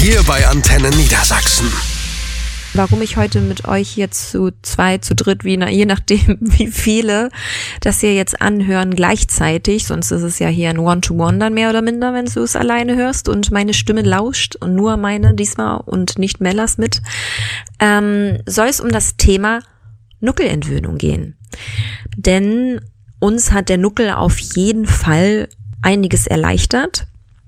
Hier bei Antenne Niedersachsen. Warum ich heute mit euch jetzt zu 2, zu dritt, je nachdem wie viele das hier jetzt anhören gleichzeitig, sonst ist es ja hier ein One-to-One dann mehr oder minder, wenn du es alleine hörst und meine Stimme lauscht und nur meine diesmal und nicht Mellas mit, soll es um das Thema Nuckelentwöhnung gehen. Denn uns hat der Nuckel auf jeden Fall einiges erleichtert.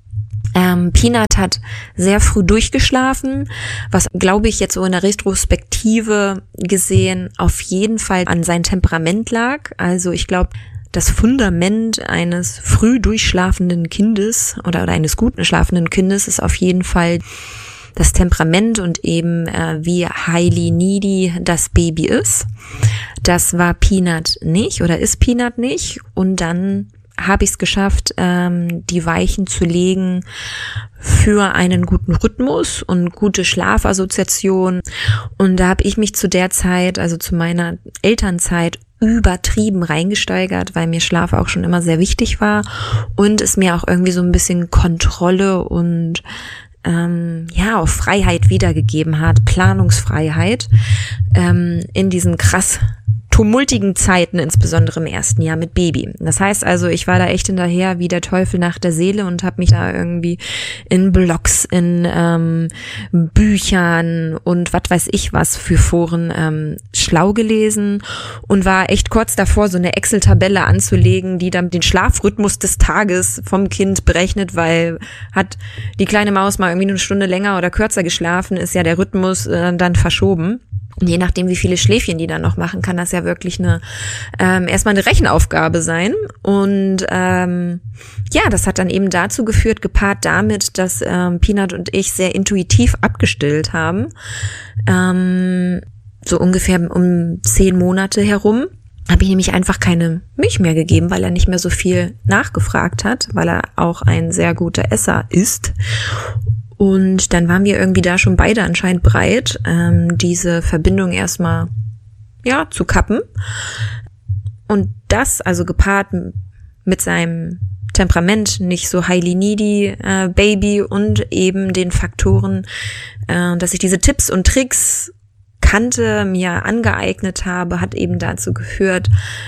Peanut hat sehr früh durchgeschlafen, was, glaube ich, jetzt so in der Retrospektive gesehen auf jeden Fall an sein Temperament lag. Also ich glaube, das Fundament eines früh durchschlafenden Kindes oder eines guten schlafenden Kindes ist auf jeden Fall das Temperament und eben wie highly needy das Baby ist. Das war Peanut nicht oder ist Peanut nicht. Und dann habe ich es geschafft, die Weichen zu legen für einen guten Rhythmus und gute Schlafassoziation. Und da habe ich mich zu der Zeit, also zu meiner Elternzeit, übertrieben reingesteigert, weil mir Schlaf auch schon immer sehr wichtig war und es mir auch irgendwie so ein bisschen Kontrolle und auch Freiheit wiedergegeben hat, Planungsfreiheit in diesen krass tumultigen Zeiten, insbesondere im ersten Jahr mit Baby. Das heißt also, ich war da echt hinterher wie der Teufel nach der Seele und habe mich da irgendwie in Blogs, in Büchern und was weiß ich was für Foren schlau gelesen und war echt kurz davor, so eine Excel-Tabelle anzulegen, die dann den Schlafrhythmus des Tages vom Kind berechnet, weil hat die kleine Maus mal irgendwie eine Stunde länger oder kürzer geschlafen, ist ja der Rhythmus dann verschoben. Und je nachdem, wie viele Schläfchen die dann noch machen, kann das ja wirklich erstmal eine Rechenaufgabe sein. Und das hat dann eben dazu geführt, gepaart damit, dass Peanut und ich sehr intuitiv abgestillt haben. So ungefähr um 10 Monate herum habe ich nämlich einfach keine Milch mehr gegeben, weil er nicht mehr so viel nachgefragt hat, weil er auch ein sehr guter Esser ist. Und dann waren wir irgendwie da schon beide anscheinend bereit, diese Verbindung erstmal zu kappen. Und das, also gepaart mit seinem Temperament, nicht so highly needy Baby und eben den Faktoren, dass ich diese Tipps und Tricks kannte, mir angeeignet habe, hat eben dazu geführt,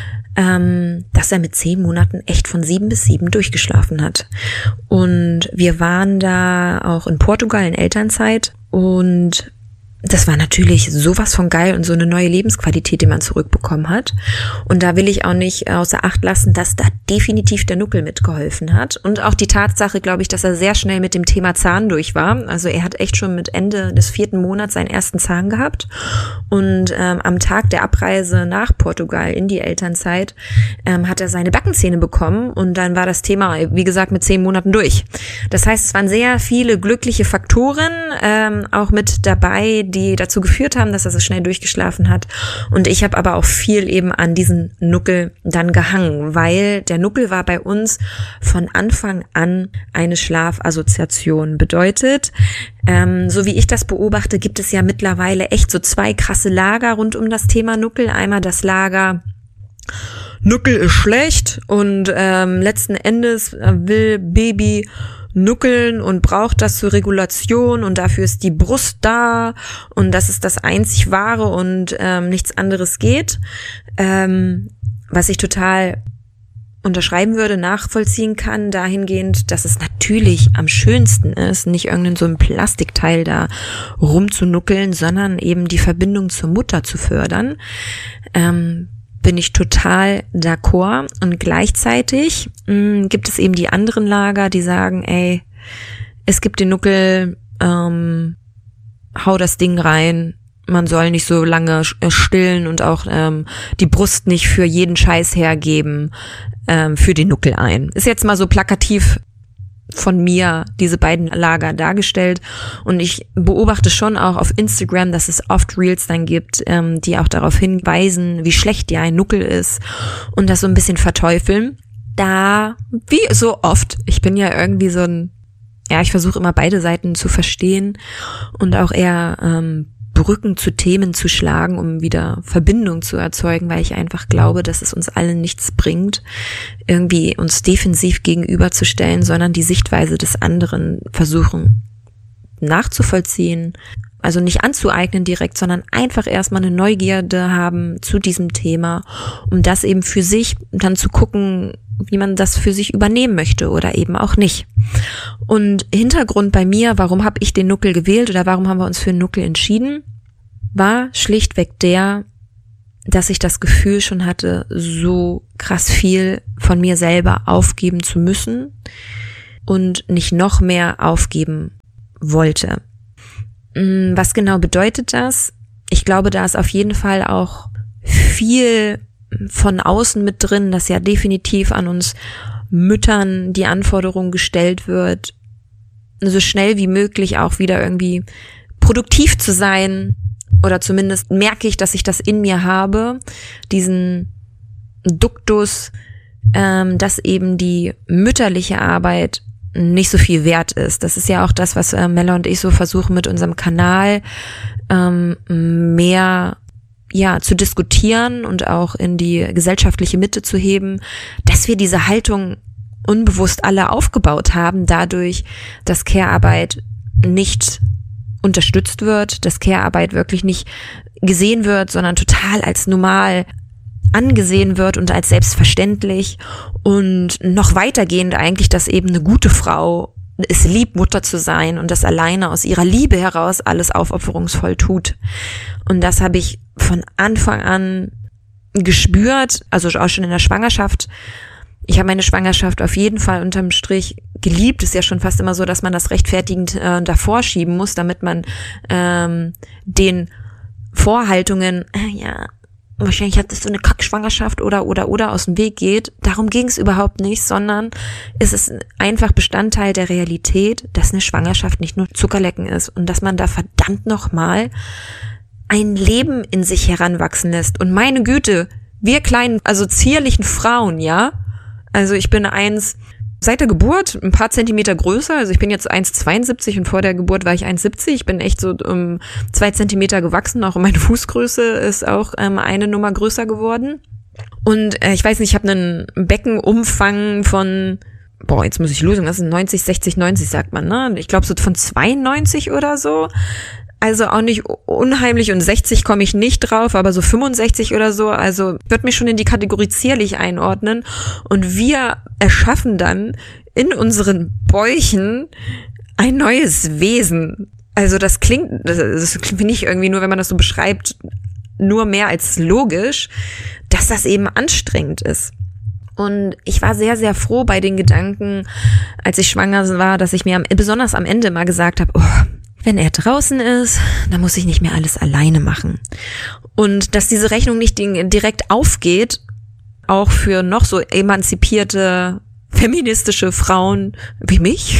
dass er mit 10 Monaten echt von 7 bis 7 durchgeschlafen hat. Und wir waren da auch in Portugal in Elternzeit und das war natürlich sowas von geil und so eine neue Lebensqualität, die man zurückbekommen hat. Und da will ich auch nicht außer Acht lassen, dass da definitiv der Nuckel mitgeholfen hat. Und auch die Tatsache, glaube ich, dass er sehr schnell mit dem Thema Zahn durch war. Also er hat echt schon mit Ende des 4. Monats seinen ersten Zahn gehabt. Und am Tag der Abreise nach Portugal in die Elternzeit hat er seine Backenzähne bekommen. Und dann war das Thema, wie gesagt, mit 10 Monaten durch. Das heißt, es waren sehr viele glückliche Faktoren auch mit dabei, die dazu geführt haben, dass er so schnell durchgeschlafen hat. Und ich habe aber auch viel eben an diesen Nuckel dann gehangen, weil der Nuckel war bei uns von Anfang an eine Schlafassoziation. Bedeutet, so wie ich das beobachte, gibt es ja mittlerweile echt so 2 krasse Lager rund um das Thema Nuckel. Einmal das Lager Nuckel ist schlecht und letzten Endes will Baby nuckeln und braucht das zur Regulation und dafür ist die Brust da und das ist das einzig Wahre und nichts anderes geht. Was ich total unterschreiben würde, nachvollziehen kann, dahingehend, dass es natürlich am schönsten ist, nicht irgendein so ein Plastikteil da rumzunuckeln, sondern eben die Verbindung zur Mutter zu fördern. Bin ich total d'accord. Und gleichzeitig gibt es eben die anderen Lager, die sagen, ey, es gibt den Nuckel, hau das Ding rein, man soll nicht so lange stillen und auch die Brust nicht für jeden Scheiß hergeben, für den Nuckel ein. Ist jetzt mal so plakativ von mir diese beiden Lager dargestellt und ich beobachte schon auch auf Instagram, dass es oft Reels dann gibt, die auch darauf hinweisen, wie schlecht ja ein Nuckel ist und das so ein bisschen verteufeln. Da, wie so oft, ich bin ja irgendwie so ich versuche immer beide Seiten zu verstehen und auch eher Brücken zu Themen zu schlagen, um wieder Verbindung zu erzeugen, weil ich einfach glaube, dass es uns allen nichts bringt, irgendwie uns defensiv gegenüberzustellen, sondern die Sichtweise des anderen versuchen nachzuvollziehen, also nicht anzueignen direkt, sondern einfach erstmal eine Neugierde haben zu diesem Thema, um das eben für sich dann zu gucken, wie man das für sich übernehmen möchte oder eben auch nicht. Und Hintergrund bei mir, warum habe ich den Nuckel gewählt oder warum haben wir uns für einen Nuckel entschieden, war schlichtweg der, dass ich das Gefühl schon hatte, so krass viel von mir selber aufgeben zu müssen und nicht noch mehr aufgeben wollte. Was genau bedeutet das? Ich glaube, da ist auf jeden Fall auch viel von außen mit drin, dass ja definitiv an uns Müttern die Anforderung gestellt wird, so schnell wie möglich auch wieder irgendwie produktiv zu sein, oder zumindest merke ich, dass ich das in mir habe, diesen Duktus, dass eben die mütterliche Arbeit nicht so viel wert ist. Das ist ja auch das, was Mella und ich so versuchen mit unserem Kanal mehr zu diskutieren und auch in die gesellschaftliche Mitte zu heben, dass wir diese Haltung unbewusst alle aufgebaut haben, dadurch, dass Care-Arbeit nicht unterstützt wird, dass Care-Arbeit wirklich nicht gesehen wird, sondern total als normal angesehen wird und als selbstverständlich und noch weitergehend eigentlich, dass eben eine gute Frau es liebt, Mutter zu sein und das alleine aus ihrer Liebe heraus alles aufopferungsvoll tut. Und das habe ich von Anfang an gespürt, also auch schon in der Schwangerschaft. Ich habe meine Schwangerschaft auf jeden Fall unterm Strich geliebt. Ist ja schon fast immer so, dass man das rechtfertigend davor schieben muss, damit man den Vorhaltungen, wahrscheinlich hat es so eine Kackschwangerschaft oder aus dem Weg geht. Darum ging es überhaupt nicht, sondern es ist einfach Bestandteil der Realität, dass eine Schwangerschaft nicht nur Zuckerlecken ist und dass man da verdammt nochmal ein Leben in sich heranwachsen lässt. Und meine Güte, wir kleinen, also zierlichen Frauen, ja, also ich bin seit der Geburt ein paar Zentimeter größer, also ich bin jetzt 1,72 und vor der Geburt war ich 1,70, ich bin echt so 2 Zentimeter gewachsen, auch meine Fußgröße ist auch eine Nummer größer geworden. Und ich weiß nicht, ich habe einen Beckenumfang von, jetzt muss ich losen, das sind 90, 60, 90 sagt man, ne? Ich glaube so von 92 oder so. Also auch nicht unheimlich und 60 komme ich nicht drauf, aber so 65 oder so, also wird mich schon in die Kategorie zierlich einordnen und wir erschaffen dann in unseren Bäuchen ein neues Wesen. Also das klingt finde ich irgendwie nur, wenn man das so beschreibt, nur mehr als logisch, dass das eben anstrengend ist. Und ich war sehr, sehr froh bei den Gedanken, als ich schwanger war, dass ich mir besonders am Ende mal gesagt habe, wenn er draußen ist, dann muss ich nicht mehr alles alleine machen. Und dass diese Rechnung nicht direkt aufgeht, auch für noch so emanzipierte, feministische Frauen wie mich,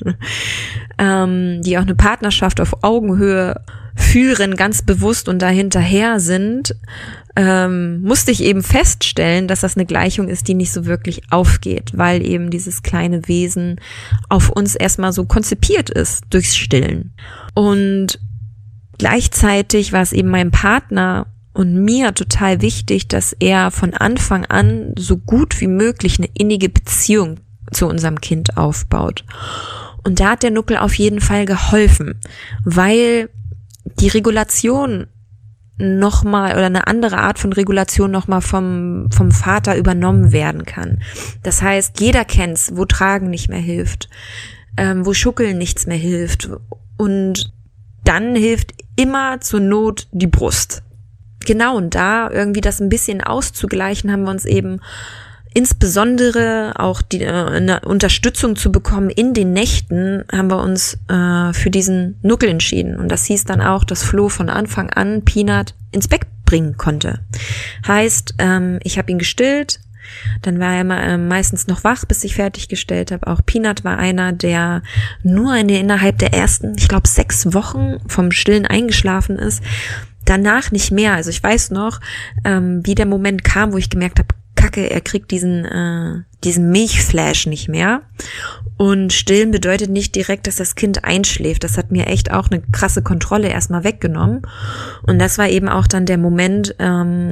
die auch eine Partnerschaft auf Augenhöhe führen, ganz bewusst und dahinterher sind, musste ich eben feststellen, dass das eine Gleichung ist, die nicht so wirklich aufgeht, weil eben dieses kleine Wesen auf uns erstmal so konzipiert ist durchs Stillen. Und gleichzeitig war es eben meinem Partner und mir total wichtig, dass er von Anfang an so gut wie möglich eine innige Beziehung zu unserem Kind aufbaut. Und da hat der Nuckel auf jeden Fall geholfen, weil die Regulation nochmal oder eine andere Art von Regulation nochmal vom Vater übernommen werden kann. Das heißt, jeder kennt's, wo Tragen nicht mehr hilft, wo Schuckeln nichts mehr hilft und dann hilft immer zur Not die Brust. Genau, und da irgendwie das ein bisschen auszugleichen, haben wir uns eben insbesondere auch eine Unterstützung zu bekommen in den Nächten, haben wir uns für diesen Nuckel entschieden. Und das hieß dann auch, dass Flo von Anfang an Peanut ins Bett bringen konnte. Heißt, ich habe ihn gestillt, dann war er meistens noch wach, bis ich fertig gestellt habe. Auch Peanut war einer, der nur innerhalb der ersten, ich glaube 6 Wochen vom Stillen eingeschlafen ist. Danach nicht mehr. Also ich weiß noch, wie der Moment kam, wo ich gemerkt habe, Kacke, er kriegt diesen Milchflash nicht mehr. Und stillen bedeutet nicht direkt, dass das Kind einschläft. Das hat mir echt auch eine krasse Kontrolle erstmal weggenommen. Und das war eben auch dann der Moment,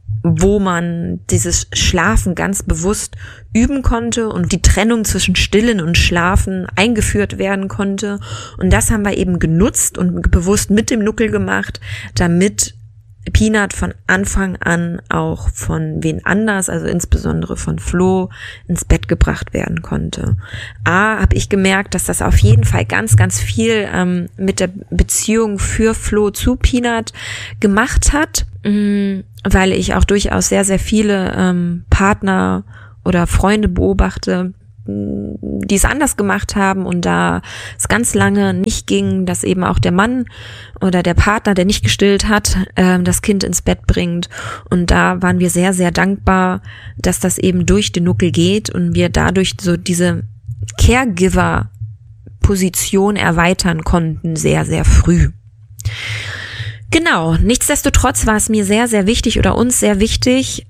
wo man dieses Schlafen ganz bewusst üben konnte und die Trennung zwischen Stillen und Schlafen eingeführt werden konnte. Und das haben wir eben genutzt und bewusst mit dem Nuckel gemacht, damit Peanut von Anfang an auch von wen anders, also insbesondere von Flo, ins Bett gebracht werden konnte. Habe ich gemerkt, dass das auf jeden Fall ganz, ganz viel mit der Beziehung für Flo zu Peanut gemacht hat, weil ich auch durchaus sehr, sehr viele Partner oder Freunde beobachte, die es anders gemacht haben und da es ganz lange nicht ging, dass eben auch der Mann oder der Partner, der nicht gestillt hat, das Kind ins Bett bringt. Und da waren wir sehr, sehr dankbar, dass das eben durch den Nuckel geht und wir dadurch so diese Caregiver-Position erweitern konnten, sehr, sehr früh. Genau, nichtsdestotrotz war es mir sehr, sehr wichtig oder uns sehr wichtig,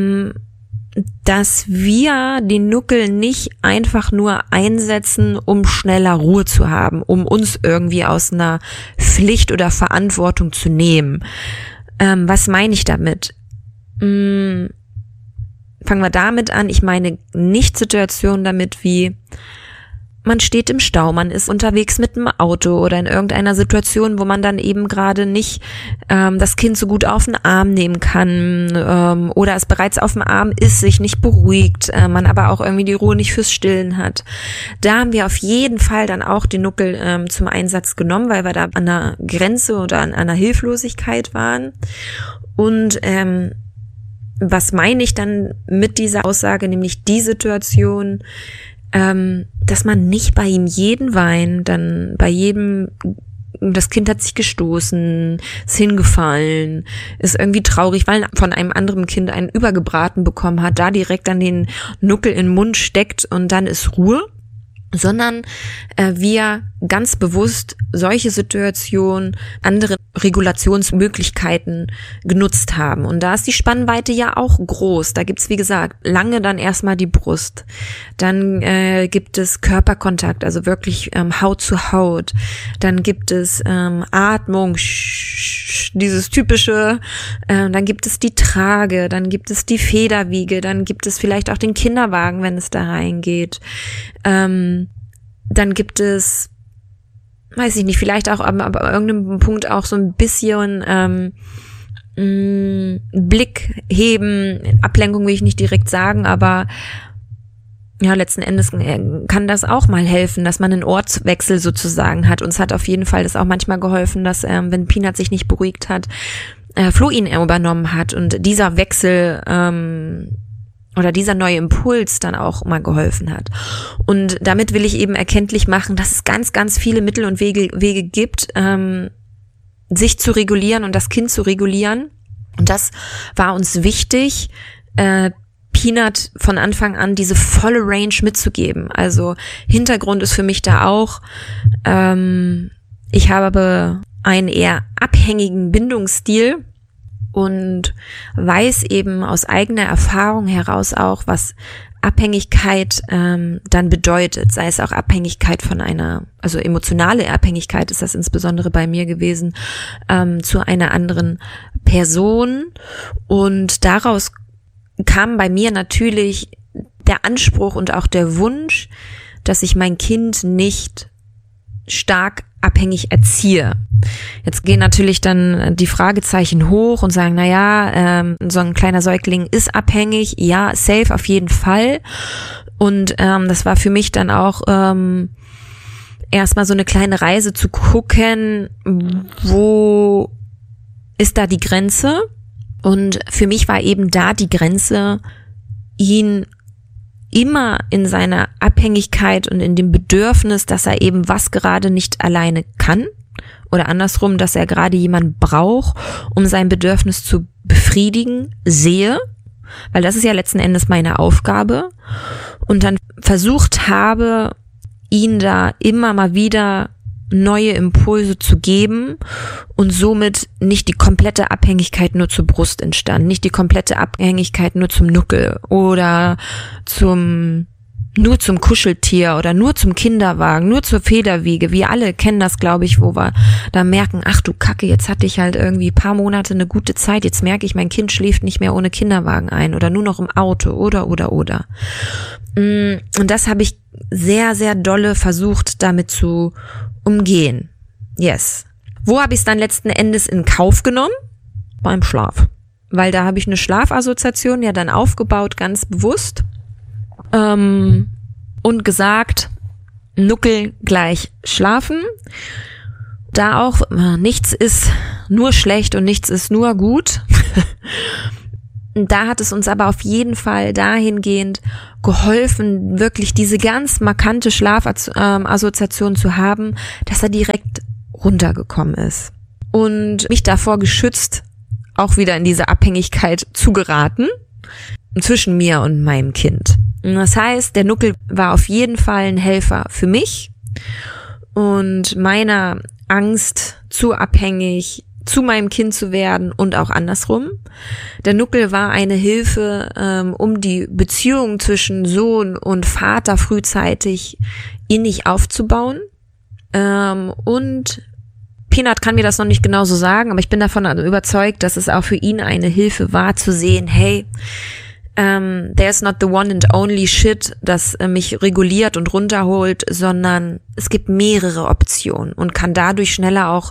dass wir den Nuckel nicht einfach nur einsetzen, um schneller Ruhe zu haben, um uns irgendwie aus einer Pflicht oder Verantwortung zu nehmen. Was meine ich damit? Fangen wir damit an. Ich meine nicht Situationen damit wie man steht im Stau, man ist unterwegs mit dem Auto oder in irgendeiner Situation, wo man dann eben gerade nicht das Kind so gut auf den Arm nehmen kann oder es bereits auf dem Arm ist, sich nicht beruhigt, man aber auch irgendwie die Ruhe nicht fürs Stillen hat. Da haben wir auf jeden Fall dann auch den Nuckel zum Einsatz genommen, weil wir da an einer Grenze oder an einer Hilflosigkeit waren. Und was meine ich dann mit dieser Aussage, nämlich die Situation, dass man nicht bei ihm jeden Wein, dann bei jedem, das Kind hat sich gestoßen, ist hingefallen, ist irgendwie traurig, weil von einem anderen Kind einen übergebraten bekommen hat, da direkt dann den Nuckel in den Mund steckt und dann ist Ruhe, sondern wir ganz bewusst solche Situationen, andere Regulationsmöglichkeiten genutzt haben. Und da ist die Spannweite ja auch groß. Da gibt's, wie gesagt, lange dann erstmal die Brust. Dann gibt es Körperkontakt, also wirklich Haut zu Haut. Dann gibt es Atmung, dieses typische. Dann gibt es die Trage, dann gibt es die Federwiege, dann gibt es vielleicht auch den Kinderwagen, wenn es da reingeht. Dann gibt es, weiß ich nicht, vielleicht auch aber irgendeinem Punkt auch so ein bisschen Blick heben, Ablenkung will ich nicht direkt sagen, aber ja, letzten Endes kann das auch mal helfen, dass man einen Ortswechsel sozusagen hat. Uns hat auf jeden Fall das auch manchmal geholfen, dass wenn Peanut sich nicht beruhigt hat, Flo ihn übernommen hat und dieser Wechsel oder dieser neue Impuls dann auch mal geholfen hat. Und damit will ich eben erkenntlich machen, dass es ganz, ganz viele Mittel und Wege gibt, sich zu regulieren und das Kind zu regulieren. Und das war uns wichtig, Peanut von Anfang an diese volle Range mitzugeben. Also Hintergrund ist für mich da auch, ich habe einen eher abhängigen Bindungsstil und weiß eben aus eigener Erfahrung heraus auch, was Abhängigkeit dann bedeutet, sei es auch Abhängigkeit von einer, also emotionale Abhängigkeit ist das insbesondere bei mir gewesen, zu einer anderen Person. Und daraus kam bei mir natürlich der Anspruch und auch der Wunsch, dass ich mein Kind nicht stark abhängig erziehe. Jetzt gehen natürlich dann die Fragezeichen hoch und sagen, so ein kleiner Säugling ist abhängig. Ja, safe auf jeden Fall. Und das war für mich dann auch erstmal so eine kleine Reise zu gucken, wo ist da die Grenze? Und für mich war eben da die Grenze, ihn immer in seiner Abhängigkeit und in dem Bedürfnis, dass er eben was gerade nicht alleine kann oder andersrum, dass er gerade jemanden braucht, um sein Bedürfnis zu befriedigen, sehe, weil das ist ja letzten Endes meine Aufgabe und dann versucht habe, ihn da immer mal wieder neue Impulse zu geben und somit nicht die komplette Abhängigkeit nur zur Brust entstand, nicht die komplette Abhängigkeit nur zum Nuckel oder zum nur zum Kuscheltier oder nur zum Kinderwagen, nur zur Federwiege. Wir alle kennen das, glaube ich, wo wir da merken, ach du Kacke, jetzt hatte ich halt irgendwie ein paar Monate eine gute Zeit. Jetzt merke ich, mein Kind schläft nicht mehr ohne Kinderwagen ein oder nur noch im Auto oder. Und das habe ich sehr, sehr dolle versucht, damit zu umgehen. Yes. Wo habe ich es dann letzten Endes in Kauf genommen? Beim Schlaf. Weil da habe ich eine Schlafassoziation ja dann aufgebaut, ganz bewusst. Und gesagt, Nuckel gleich schlafen. Da auch, nichts ist nur schlecht und nichts ist nur gut. Da hat es uns aber auf jeden Fall dahingehend geholfen, wirklich diese ganz markante Schlafassoziation zu haben, dass er direkt runtergekommen ist. Und mich davor geschützt, auch wieder in diese Abhängigkeit zu geraten, zwischen mir und meinem Kind. Das heißt, der Nuckel war auf jeden Fall ein Helfer für mich und meiner Angst, zu abhängig zu meinem Kind zu werden und auch andersrum. Der Nuckel war eine Hilfe, um die Beziehung zwischen Sohn und Vater frühzeitig innig aufzubauen. Und Peanut kann mir das noch nicht genauso sagen, aber ich bin davon überzeugt, dass es auch für ihn eine Hilfe war, zu sehen, hey, there's not the one and only shit, das mich reguliert und runterholt, sondern es gibt mehrere Optionen und kann dadurch schneller auch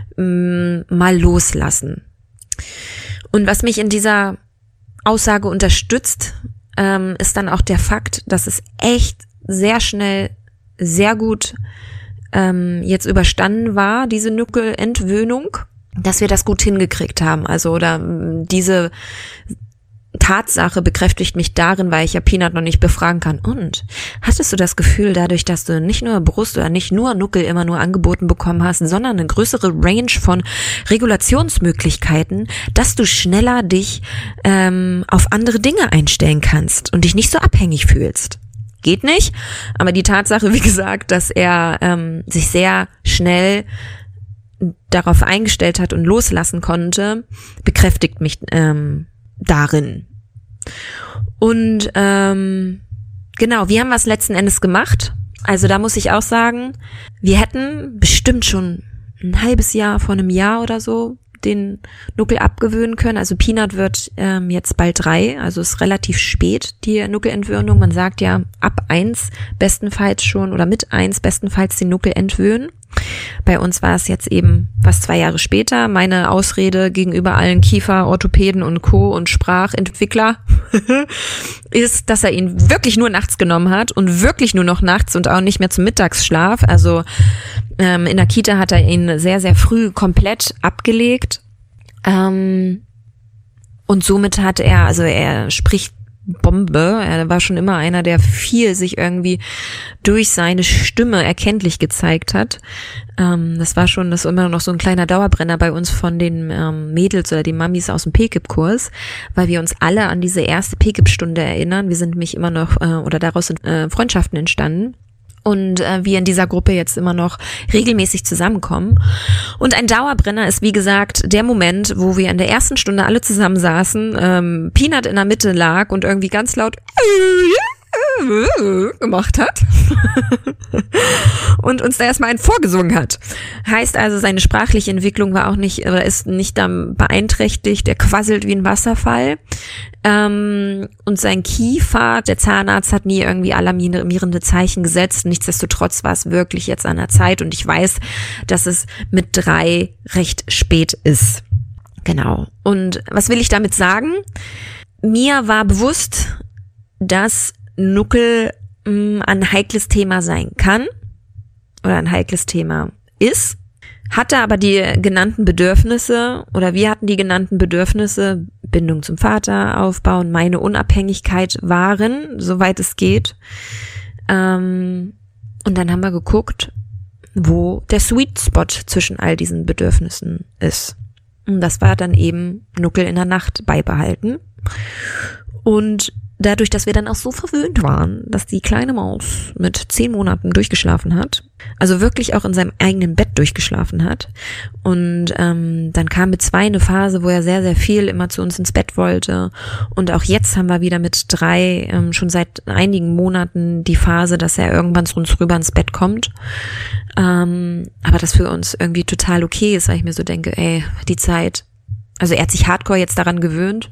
mal loslassen. Und was mich in dieser Aussage unterstützt, ist dann auch der Fakt, dass es echt sehr schnell, sehr gut jetzt überstanden war, diese Nuckelentwöhnung, dass wir das gut hingekriegt haben. Also oder diese Tatsache bekräftigt mich darin, weil ich ja Peanut noch nicht befragen kann. Und hattest du das Gefühl, dadurch, dass du nicht nur Brust oder nicht nur Nuckel immer nur angeboten bekommen hast, sondern eine größere Range von Regulationsmöglichkeiten, dass du schneller dich auf andere Dinge einstellen kannst und dich nicht so abhängig fühlst? Geht nicht, aber die Tatsache, wie gesagt, dass er sich sehr schnell darauf eingestellt hat und loslassen konnte, bekräftigt mich darin. Und genau, wie haben wir es letzten Endes gemacht? Also da muss ich auch sagen, wir hätten bestimmt schon ein halbes Jahr, vor einem Jahr oder so, den Nuckel abgewöhnen können. Also Peanut wird jetzt bald 3, also ist relativ spät, die Nuckelentwöhnung. Man sagt ja ab 1 bestenfalls schon oder mit 1 bestenfalls den Nuckel entwöhnen. Bei uns war es jetzt eben fast 2 Jahre später. Meine Ausrede gegenüber allen Kieferorthopäden und Co. und Sprachentwickler ist, dass er ihn wirklich nur nachts genommen hat und wirklich nur noch nachts und auch nicht mehr zum Mittagsschlaf. Also in der Kita hat er ihn sehr, sehr früh komplett abgelegt. Und somit hat er, also er spricht Bombe. Er war schon immer einer, der viel sich irgendwie durch seine Stimme erkenntlich gezeigt hat. Das ist immer noch so ein kleiner Dauerbrenner bei uns von den Mädels oder den Mamis aus dem PKIP-Kurs, weil wir uns alle an diese erste PKIP-Stunde erinnern. Wir sind nämlich immer noch, oder daraus sind Freundschaften entstanden. Und wir in dieser Gruppe jetzt immer noch regelmäßig zusammenkommen. Und ein Dauerbrenner ist, wie gesagt, der Moment, wo wir in der ersten Stunde alle zusammen saßen, Peanut in der Mitte lag und irgendwie ganz laut gemacht hat und uns da erstmal einen vorgesungen hat. Heißt also, seine sprachliche Entwicklung war auch nicht, oder ist nicht beeinträchtigt, der quasselt wie ein Wasserfall. Und sein Kiefer, der Zahnarzt hat nie irgendwie alarmierende Zeichen gesetzt. Nichtsdestotrotz war es wirklich jetzt an der Zeit und ich weiß, dass es mit 3 recht spät ist. Genau. Und was will ich damit sagen? Mir war bewusst, dass Nuckel ein heikles Thema sein kann oder ein heikles Thema ist, hatte aber die genannten Bedürfnisse oder wir hatten die genannten Bedürfnisse, Bindung zum Vater aufbauen, meine Unabhängigkeit wahren, soweit es geht. Und dann haben wir geguckt, wo der Sweet Spot zwischen all diesen Bedürfnissen ist. Und das war dann eben Nuckel in der Nacht beibehalten. Und dadurch, dass wir dann auch so verwöhnt waren, dass die kleine Maus mit 10 Monaten durchgeschlafen hat, also wirklich auch in seinem eigenen Bett durchgeschlafen hat. Und dann kam mit 2 eine Phase, wo er sehr, sehr viel immer zu uns ins Bett wollte. Und auch jetzt haben wir wieder mit 3 schon seit einigen Monaten die Phase, dass er irgendwann zu uns rüber ins Bett kommt. Aber das für uns irgendwie total okay ist, weil ich mir so denke, ey, die Zeit, also er hat sich hardcore jetzt daran gewöhnt.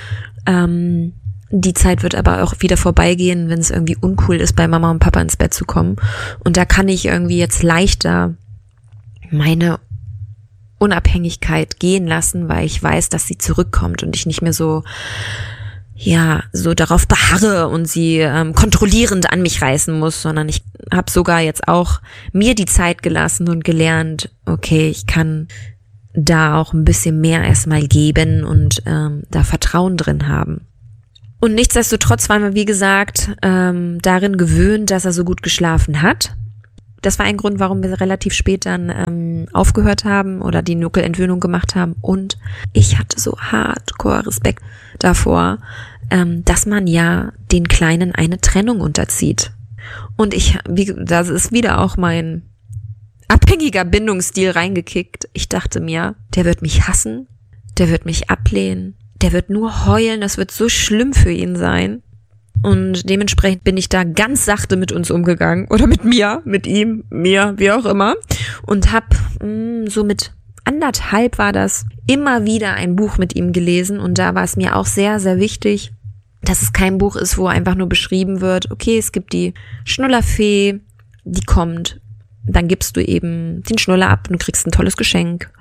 Die Zeit wird aber auch wieder vorbeigehen, wenn es irgendwie uncool ist, bei Mama und Papa ins Bett zu kommen. Und da kann ich irgendwie jetzt leichter meine Unabhängigkeit gehen lassen, weil ich weiß, dass sie zurückkommt und ich nicht mehr so darauf beharre und sie kontrollierend an mich reißen muss, sondern ich habe sogar jetzt auch mir die Zeit gelassen und gelernt, okay, ich kann da auch ein bisschen mehr erstmal geben und da Vertrauen drin haben. Und nichtsdestotrotz waren wir, wie gesagt, darin gewöhnt, dass er so gut geschlafen hat. Das war ein Grund, warum wir relativ spät dann aufgehört haben oder die Nuckelentwöhnung gemacht haben. Und ich hatte so hardcore Respekt davor, dass man ja den Kleinen eine Trennung unterzieht. Und das ist wieder auch mein abhängiger Bindungsstil reingekickt. Ich dachte mir, der wird mich hassen, der wird mich ablehnen, der wird nur heulen, das wird so schlimm für ihn sein. Und dementsprechend bin ich da ganz sachte mit uns umgegangen. Oder mit mir, mit ihm, mir, wie auch immer. Und hab so mit 1,5 war das, immer wieder ein Buch mit ihm gelesen. Und da war es mir auch sehr, sehr wichtig, dass es kein Buch ist, wo einfach nur beschrieben wird, okay, es gibt die Schnullerfee, die kommt, dann gibst du eben den Schnuller ab und kriegst ein tolles Geschenk.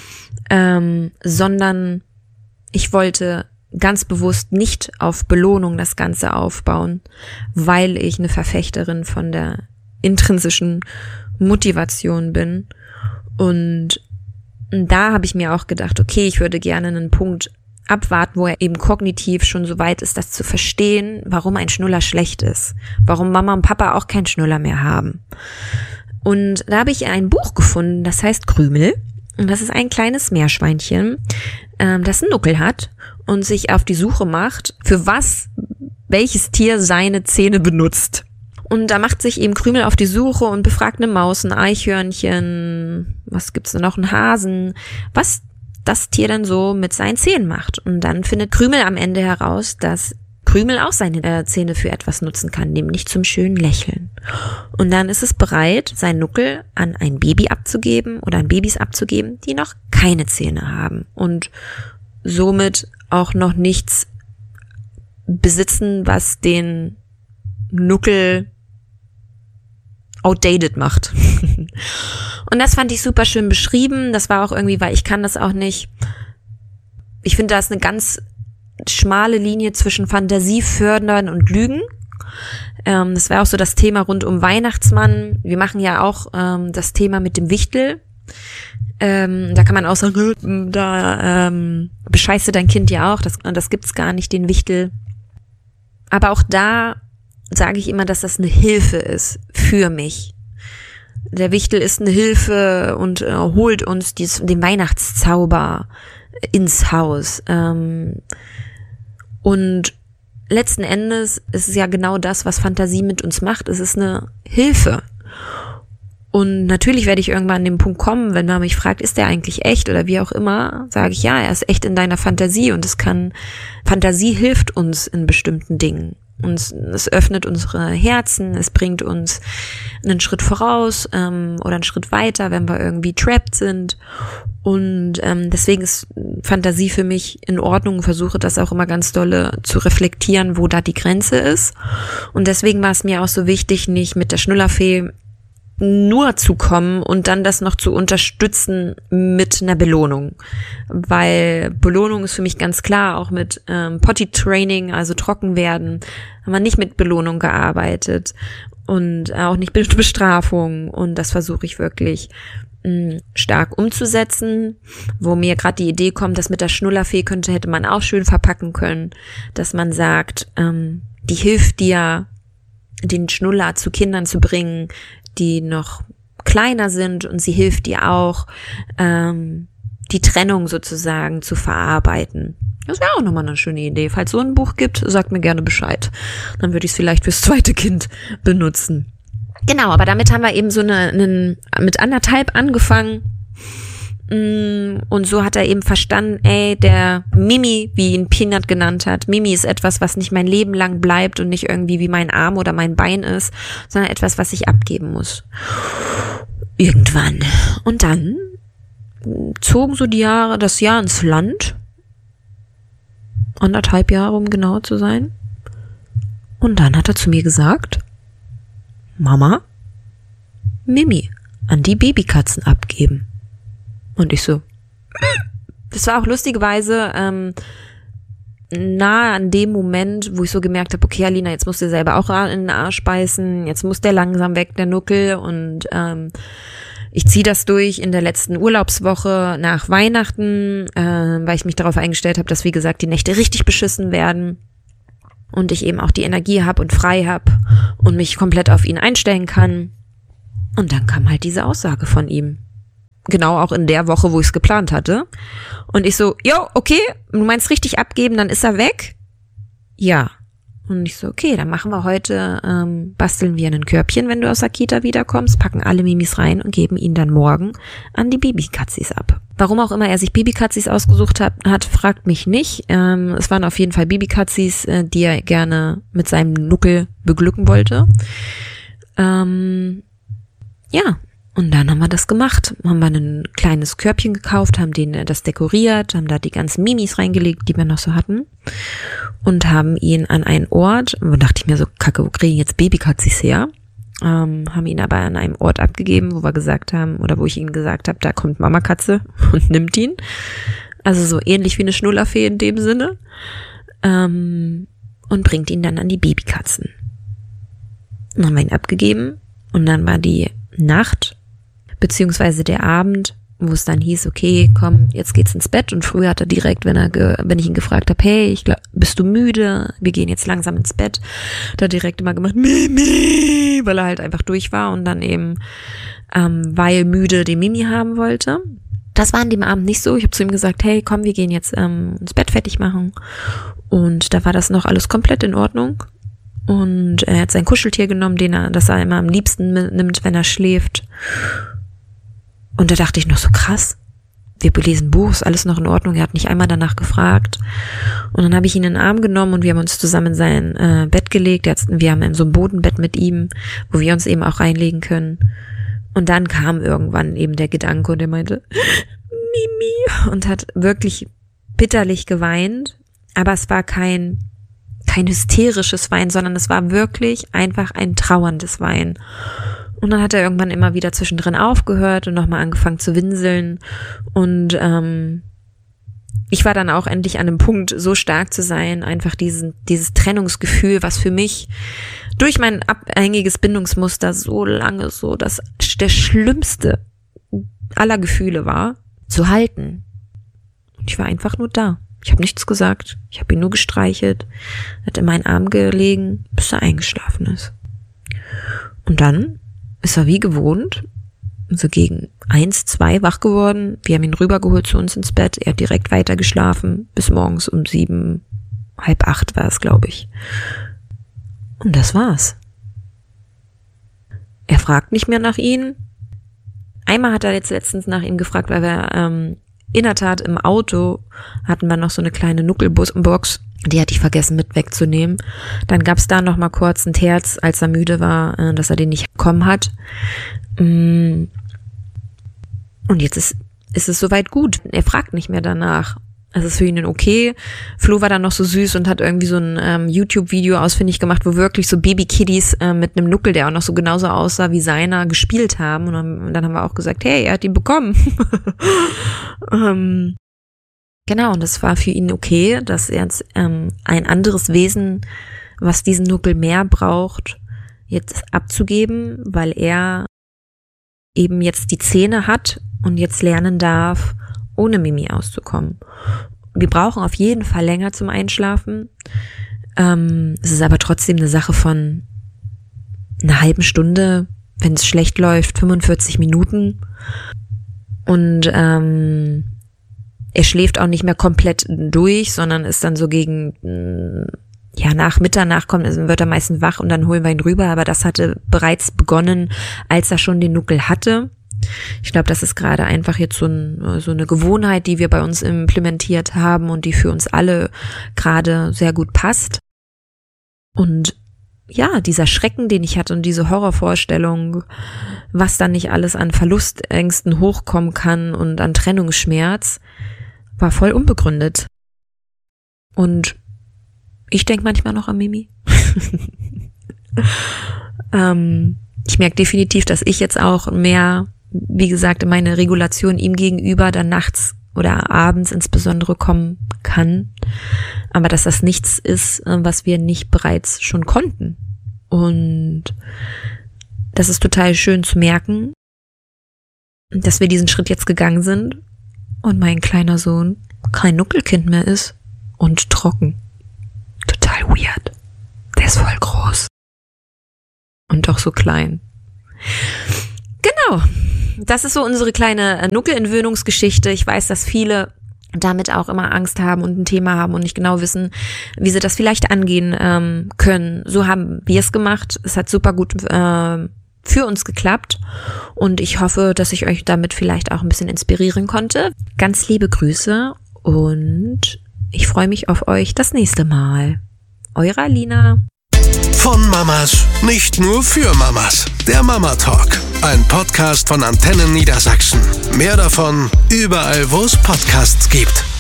Sondern ich wollte ganz bewusst nicht auf Belohnung das Ganze aufbauen, weil ich eine Verfechterin von der intrinsischen Motivation bin. Und da habe ich mir auch gedacht, okay, ich würde gerne einen Punkt abwarten, wo er eben kognitiv schon so weit ist, das zu verstehen, warum ein Schnuller schlecht ist, warum Mama und Papa auch keinen Schnuller mehr haben. Und da habe ich ein Buch gefunden, das heißt Krümel. Und das ist ein kleines Meerschweinchen, das einen Nuckel hat und sich auf die Suche macht, für welches Tier seine Zähne benutzt. Und da macht sich eben Krümel auf die Suche und befragt eine Maus, ein Eichhörnchen, was gibt's denn noch, einen Hasen, was das Tier dann so mit seinen Zähnen macht. Und dann findet Krümel am Ende heraus, dass Krümel auch seine Zähne für etwas nutzen kann, nämlich zum schönen Lächeln. Und dann ist es bereit, seinen Nuckel an ein Baby abzugeben oder an Babys abzugeben, die noch keine Zähne haben und somit auch noch nichts besitzen, was den Nuckel outdated macht. Und das fand ich super schön beschrieben. Das war auch irgendwie, weil ich kann das auch nicht. Ich finde, da ist eine ganz schmale Linie zwischen Fantasie fördern und Lügen. Das wäre auch so das Thema rund um Weihnachtsmann. Wir machen ja auch das Thema mit dem Wichtel. Da kann man auch sagen, da bescheißt du dein Kind ja auch. Das gibt's gar nicht, den Wichtel. Aber auch da sage ich immer, dass das eine Hilfe ist für mich. Der Wichtel ist eine Hilfe und holt uns den Weihnachtszauber ins Haus. Und letzten Endes ist es ja genau das, was Fantasie mit uns macht. Es ist eine Hilfe. Und natürlich werde ich irgendwann an den Punkt kommen, wenn man mich fragt, ist der eigentlich echt oder wie auch immer, sage ich, ja, er ist echt in deiner Fantasie und Fantasie hilft uns in bestimmten Dingen. Und es öffnet unsere Herzen, es bringt uns einen Schritt voraus oder einen Schritt weiter, wenn wir irgendwie trapped sind. Und deswegen ist Fantasie für mich in Ordnung und versuche das auch immer ganz dolle zu reflektieren, wo da die Grenze ist. Und deswegen war es mir auch so wichtig, nicht mit der Schnullerfee nur zu kommen und dann das noch zu unterstützen mit einer Belohnung. Weil Belohnung ist für mich ganz klar, auch mit Potty-Training, also trocken werden, haben wir nicht mit Belohnung gearbeitet und auch nicht mit Bestrafung. Und das versuche ich wirklich stark umzusetzen, wo mir gerade die Idee kommt, dass mit der Schnullerfee hätte man auch schön verpacken können, dass man sagt, die hilft dir, den Schnuller zu Kindern zu bringen, die noch kleiner sind und sie hilft dir auch, die Trennung sozusagen zu verarbeiten. Das wäre auch nochmal eine schöne Idee. Falls so ein Buch gibt, sagt mir gerne Bescheid. Dann würde ich es vielleicht fürs zweite Kind benutzen. Genau, aber damit haben wir eben so mit 1,5 angefangen. Und so hat er eben verstanden, der Mimi, wie ihn Peanut genannt hat, Mimi ist etwas, was nicht mein Leben lang bleibt und nicht irgendwie wie mein Arm oder mein Bein ist, sondern etwas, was ich abgeben muss. Irgendwann. Und dann zogen so das Jahr ins Land. 1,5 Jahre, um genau zu sein. Und dann hat er zu mir gesagt, Mama, Mimi an die Babykatzen abgeben. Und ich so, das war auch lustigerweise nahe an dem Moment, wo ich so gemerkt habe, okay, Alina, jetzt musst du selber auch in den Arsch beißen, jetzt muss der langsam weg, der Nuckel, und ich ziehe das durch in der letzten Urlaubswoche nach Weihnachten, weil ich mich darauf eingestellt habe, dass, wie gesagt, die Nächte richtig beschissen werden und ich eben auch die Energie habe und frei habe und mich komplett auf ihn einstellen kann. Und dann kam halt diese Aussage von ihm. Genau auch in der Woche, wo ich es geplant hatte. Und ich so, jo, okay, du meinst richtig abgeben, dann ist er weg? Ja. Und ich so, okay, dann machen wir heute, basteln wir ein Körbchen, wenn du aus der Kita wiederkommst, packen alle Mimis rein und geben ihn dann morgen an die Babykatzis ab. Warum auch immer er sich Babykatzis ausgesucht hat, fragt mich nicht. Es waren auf jeden Fall Babykatzis, die er gerne mit seinem Nuckel beglücken wollte. Ja. Und dann haben wir das gemacht, haben wir ein kleines Körbchen gekauft, haben das dekoriert, haben da die ganzen Mimis reingelegt, die wir noch so hatten, und haben ihn an einen Ort, und da dachte ich mir so, Kacke, wo kriegen jetzt Babykatzis her? Haben ihn aber an einem Ort abgegeben, wo wir gesagt haben, oder wo ich ihm gesagt habe, da kommt Mama Katze und nimmt ihn. Also so ähnlich wie eine Schnullerfee in dem Sinne. Und bringt ihn dann an die Babykatzen. Dann haben wir ihn abgegeben und dann war die Nacht, beziehungsweise der Abend, wo es dann hieß, okay, komm, jetzt geht's ins Bett. Und früher hat er direkt, wenn ich ihn gefragt habe, hey, bist du müde? Wir gehen jetzt langsam ins Bett. Hat er direkt immer gemacht, Mimi, weil er halt einfach durch war und dann eben, weil müde, den Mimi haben wollte. Das war an dem Abend nicht so. Ich habe zu ihm gesagt, hey, komm, wir gehen jetzt ins Bett fertig machen. Und da war das noch alles komplett in Ordnung. Und er hat sein Kuscheltier genommen, das er immer am liebsten nimmt, wenn er schläft. Und da dachte ich noch so, krass, wir lesen Buch, ist alles noch in Ordnung. Er hat nicht einmal danach gefragt. Und dann habe ich ihn in den Arm genommen und wir haben uns zusammen in sein Bett gelegt. Wir haben so ein Bodenbett mit ihm, wo wir uns eben auch reinlegen können. Und dann kam irgendwann eben der Gedanke und er meinte, Mimi, und hat wirklich bitterlich geweint. Aber es war kein hysterisches Weinen, sondern es war wirklich einfach ein trauerndes Weinen. Und dann hat er irgendwann immer wieder zwischendrin aufgehört und nochmal angefangen zu winseln. Und ich war dann auch endlich an einem Punkt, so stark zu sein, einfach dieses Trennungsgefühl, was für mich durch mein abhängiges Bindungsmuster so lange so der schlimmste aller Gefühle war, zu halten. Und ich war einfach nur da. Ich habe nichts gesagt. Ich habe ihn nur gestreichelt, hat in meinen Arm gelegen, bis er eingeschlafen ist. Und dann ist er wie gewohnt, so gegen 1, 2 wach geworden. Wir haben ihn rübergeholt zu uns ins Bett. Er hat direkt weiter geschlafen, bis morgens um 7, halb 8 war es, glaube ich. Und das war's. Er fragt nicht mehr nach ihm. Einmal hat er jetzt letztens nach ihm gefragt, weil wir in der Tat im Auto hatten wir noch so eine kleine Nuckelbox, die hatte ich vergessen mit wegzunehmen. Dann gab's da noch mal kurz ein Terz, als er müde war, dass er den nicht bekommen hat. Und jetzt ist es soweit gut. Er fragt nicht mehr danach. Es ist für ihn okay. Flo war dann noch so süß und hat irgendwie so ein YouTube-Video ausfindig gemacht, wo wirklich so Baby-Kiddies mit einem Nuckel, der auch noch so genauso aussah wie seiner, gespielt haben. Und dann haben wir auch gesagt, hey, er hat ihn bekommen. Genau, und das war für ihn okay, dass er jetzt ein anderes Wesen, was diesen Nuckel mehr braucht, jetzt abzugeben, weil er eben jetzt die Zähne hat und jetzt lernen darf, ohne Mimi auszukommen. Wir brauchen auf jeden Fall länger zum Einschlafen. Es ist aber trotzdem eine Sache von einer halben Stunde, wenn es schlecht läuft, 45 Minuten. Und er schläft auch nicht mehr komplett durch, sondern ist dann so gegen, nach Mitternacht wird er meistens wach und dann holen wir ihn rüber. Aber das hatte bereits begonnen, als er schon den Nuckel hatte. Ich glaube, das ist gerade einfach jetzt so eine Gewohnheit, die wir bei uns implementiert haben und die für uns alle gerade sehr gut passt. Und ja, dieser Schrecken, den ich hatte und diese Horrorvorstellung, was dann nicht alles an Verlustängsten hochkommen kann und an Trennungsschmerz, war voll unbegründet. Und ich denke manchmal noch an Mimi. Ich merke definitiv, dass ich jetzt auch mehr, wie gesagt, in meine Regulation ihm gegenüber dann nachts oder abends insbesondere kommen kann. Aber dass das nichts ist, was wir nicht bereits schon konnten. Und das ist total schön zu merken, dass wir diesen Schritt jetzt gegangen sind und mein kleiner Sohn kein Nuckelkind mehr ist und trocken. Total weird. Der ist voll groß. Und doch so klein. Genau. Das ist so unsere kleine Nuckelentwöhnungsgeschichte. Ich weiß, dass viele damit auch immer Angst haben und ein Thema haben und nicht genau wissen, wie sie das vielleicht angehen können. So haben wir es gemacht. Es hat super gut für uns geklappt und ich hoffe, dass ich euch damit vielleicht auch ein bisschen inspirieren konnte. Ganz liebe Grüße und ich freue mich auf euch das nächste Mal. Eure Alina. Von Mamas, nicht nur für Mamas. Der Mama Talk, ein Podcast von Antennen Niedersachsen. Mehr davon überall, wo es Podcasts gibt.